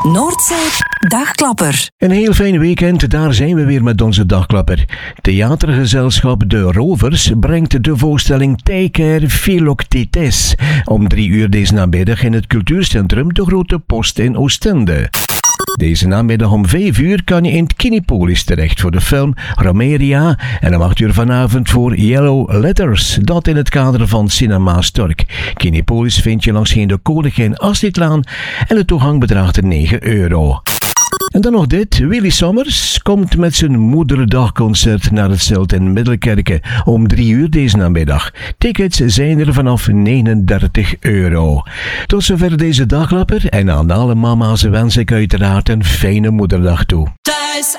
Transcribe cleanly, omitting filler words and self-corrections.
Noordzee Dagklapper. Een heel fijn weekend, daar zijn we weer met onze Dagklapper. Theatergezelschap De Rovers brengt de voorstelling Teiker Philoctetes om 3 uur deze namiddag in het cultuurcentrum De Grote Post in Oostende. Deze namiddag om 5 uur kan je in het Kinepolis terecht voor de film Romeria en om 8 uur vanavond voor Yellow Letters, dat in het kader van Cinema Stork. Kinepolis vind je langs de Koningin Astridlaan en de toegang bedraagt €9. En dan nog dit. Willy Sommers komt met zijn moederdagconcert naar het Zelt in Middelkerke om 3 uur deze namiddag. Tickets zijn er vanaf €39. Tot zover deze Dagklapper en aan alle mama's wens ik uiteraard een fijne moederdag toe.